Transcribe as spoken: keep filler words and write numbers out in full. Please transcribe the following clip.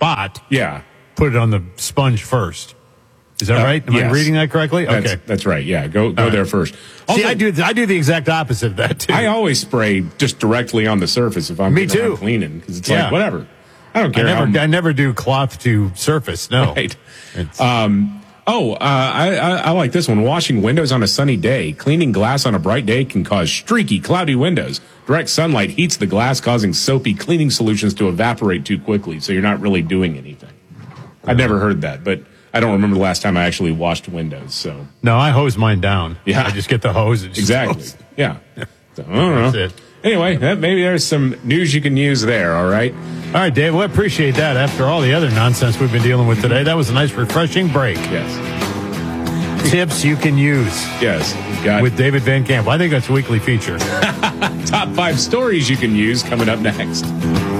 spot, Yeah. put it on the sponge first. Is that Uh, right? Am yes. I reading that correctly? That's, Okay. that's right. Yeah. Go go right. there first. See, Also, I do I do the exact opposite of that too. I always spray just directly on the surface if I'm, Me if I'm too. cleaning because it's Yeah. like whatever. I don't I care. never how, I never do cloth to surface. No. Right. It's- Um, oh, uh, I, I, I like this one. Washing windows on a sunny day. Cleaning glass on a bright day can cause streaky, cloudy windows. Direct sunlight heats the glass, causing soapy cleaning solutions to evaporate too quickly, so you're not really doing anything. I've never heard that, but I don't remember the last time I actually washed windows. So no, I hose mine down. Yeah. I just get the hose and just exactly, hose. yeah. So, I don't know. That's it. Anyway, that, maybe there's some news you can use there. All right. All right, Dave. Well, I appreciate that. After all the other nonsense we've been dealing with today, that was a nice, refreshing break. Yes. Tips you can use Yes. We've got with David Van Camp. I think that's a weekly feature. top five stories you can use coming up next.